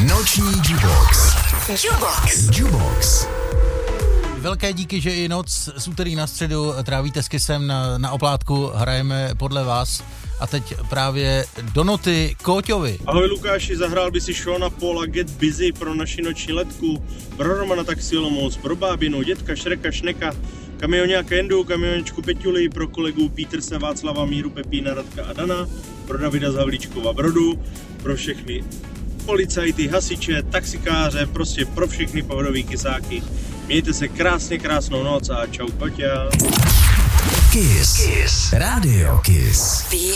Noční Jubox. Jubox. Velké díky, že i noc z úterý na středu trávíte s Kissem na oplátku, hrajeme podle vás. A teď právě do noty Kóťovi. Ahoj Lukáši, zahrál by si Šona Paula Get Busy pro naši noční letku, pro Romana Taxi Olomouc, pro bábinu, dětka Šreka Šneka, kamioňáka Jendu, kamionečku Peťuli, pro kolegu Píterse, Václava, Míru, Pepína, Radka a Dana, pro Davida z Havlíčkova Brodu, pro všechny policajty, hasiče, taxikáře, prostě pro všechny pohodový kysáky. Mějte se krásně, krásnou noc a čau Kóťa. Kiss. Radio Kiss.